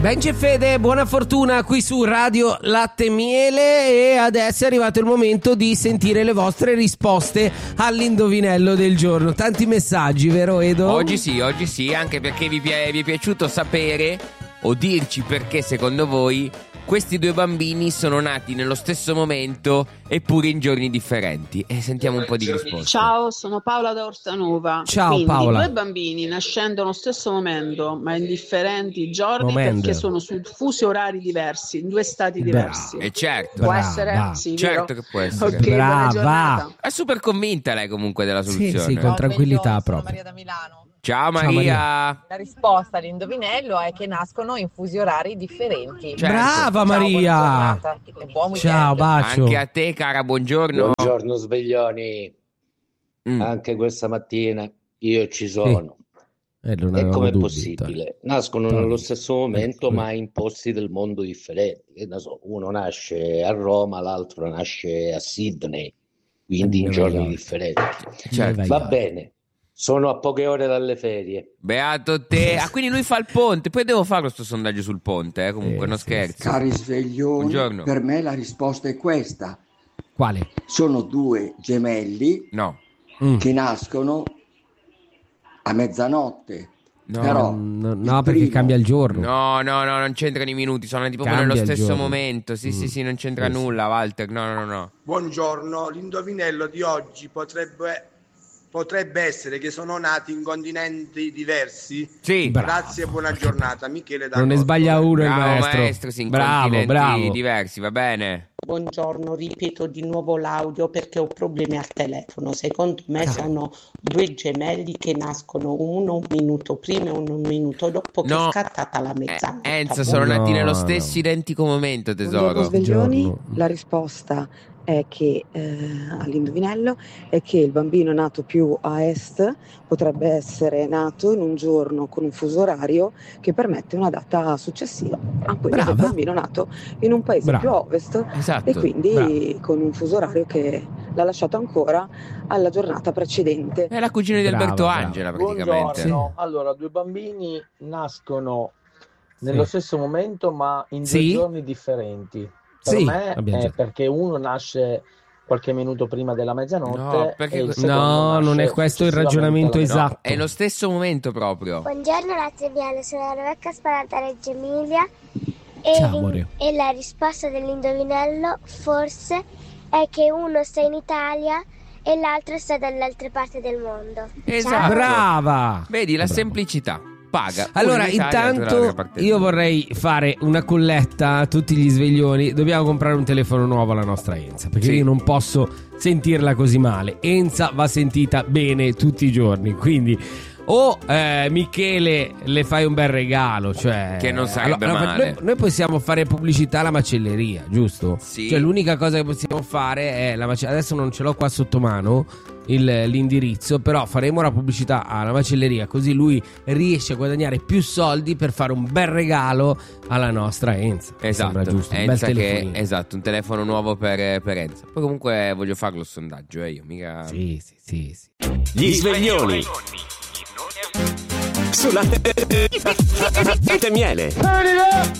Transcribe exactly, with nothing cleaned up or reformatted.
Benji e Fede, buona fortuna qui su Radio Latte Miele, e adesso è arrivato il momento di sentire le vostre risposte all'indovinello del giorno. Tanti messaggi, vero Edo? Oggi sì, oggi sì, anche perché vi, pi- vi è piaciuto sapere o dirci perché secondo voi questi due bambini sono nati nello stesso momento eppure in giorni differenti. E sentiamo un po' di risposte. Ciao, sono Paola da Ortanova. Ciao, Quindi, Paola. due bambini nascendo nello stesso momento ma in differenti giorni Momento. perché sono su fusi orari diversi, in due stati Brava. diversi. E certo, Può Brava. essere? Sì, certo vero? che può essere. Ok, buona Brava. giornata. È super convinta lei comunque della Sì, soluzione. sì, con tranquillità Sono proprio. Maria da Milano. Ciao Ciao, Maria. La risposta all'indovinello è che nascono in fusi orari differenti. Certo. Brava Ciao, Maria. buona giornata e buon weekend. Ciao, bacio. Anche a te cara, buongiorno. Buongiorno sveglioni, Mm. anche questa mattina io ci sono. Eh, non E avevo com'è dubbi, possibile? Nascono Tony. nello stesso momento Eh, ma in posti del mondo differenti. Che ne so, uno nasce a Roma, l'altro nasce a Sydney, quindi in New giorni York. differenti. Certo. New Va York. bene, sono a poche ore dalle ferie. Beato te. Ah, quindi lui fa il ponte. Poi devo fare questo sondaggio sul ponte, eh? Comunque, Sì, non sì, scherzo. Cari sveglioni, Buongiorno. per me la risposta è questa. Quale? Sono due gemelli No. Mm. che nascono a mezzanotte. No. Però No, il no, perché primo- cambia il giorno. No, no, no, non c'entrano i minuti, sono nati proprio Cambia nello il stesso giorno. momento. Sì, sì, Mm. sì, non c'entra Sì, sì. nulla, Walter. No, no, no. Buongiorno, l'indovinello di oggi potrebbe, potrebbe essere che sono nati in continenti diversi. Sì. Bravo. Grazie e buona giornata, Michele da Non ne Noto. sbaglia uno il Bravo maestro. maestro, sì, in bravo, continenti bravo. diversi, va bene. Buongiorno, ripeto di nuovo l'audio perché ho problemi al telefono. Secondo me sono due gemelli che nascono uno un minuto prima e uno un minuto dopo che No. è scattata la Eh, mezzanotte. Enzo, sono nati No, nello no. stesso identico momento, tesoro. Buongiorno sveglioni, Buongiorno. la risposta è che eh, all'indovinello è che il bambino nato più a est potrebbe essere nato in un giorno con un fuso orario che permette una data successiva a quello Brava. del bambino nato in un paese Brava. più a ovest Esatto. e quindi con un fuso orario che l'ha lasciato ancora alla giornata precedente. È la cugina di Brava, Alberto brava. Angela, praticamente. Buongiorno, allora due bambini nascono nello Sì. stesso momento ma in Sì. due giorni differenti. Per Sì, me abbiamo è già- perché uno nasce qualche minuto prima della mezzanotte No, perché- e il secondo No, non è nasce questo il successivamente ragionamento alla esatto. mezzanotte. È lo stesso momento proprio. Buongiorno Latte Miele, sono Rebecca Sparata Reggio Emilia e, Ciao, l'in- amore. e la risposta dell'indovinello forse è che uno sta in Italia e l'altro sta dall'altra parte del mondo. Esatto. Brava. Vedi, la Brava. semplicità paga. Allora, Uno in Italia, l'altro dall'altra intanto parte del io mondo. vorrei fare una colletta a tutti gli sveglioni. Dobbiamo comprare un telefono nuovo alla nostra Enza, perché Sì. io non posso sentirla così male. Enza va sentita bene tutti i giorni, quindi o eh, Michele le fai un bel regalo, cioè Che non sarebbe allora, male. Noi, noi possiamo fare pubblicità alla macelleria, giusto? Sì. Cioè l'unica cosa che possiamo fare è la macelleria. Adesso non ce l'ho qua sotto mano il- l'indirizzo, però faremo la pubblicità alla macelleria, così lui riesce a guadagnare più soldi per fare un bel regalo alla nostra Enza. Mi sembra Esatto, giusto, un bel Enza che, telefonino. esatto, un telefono nuovo per, per Enza. Poi comunque voglio farlo il sondaggio, eh, io mica. Sì, sì, sì, sì. Gli sveglioni sulla Latte Miele.